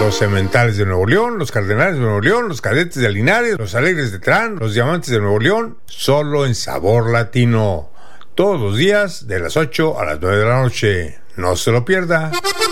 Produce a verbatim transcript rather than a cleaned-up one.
Los Cementales de Nuevo León, los Cardenales de Nuevo León, los Cadetes de Linares, los Alegres de Terán, los Diamantes de Nuevo León, solo en Sabor Latino. Todos los días de las ocho a las nueve de la noche. No se lo pierda.